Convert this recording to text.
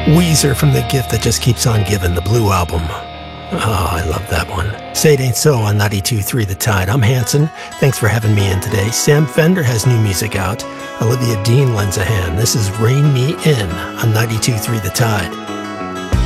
Weezer from The Gift That Just Keeps On Giving, the Blue Album. Oh, I love that one. Say It Ain't So on 92.3 The Tide. I'm Hanson. Thanks for having me in today. Sam Fender has new music out. Olivia Dean lends a hand. This is Rain Me In on 92.3 The Tide.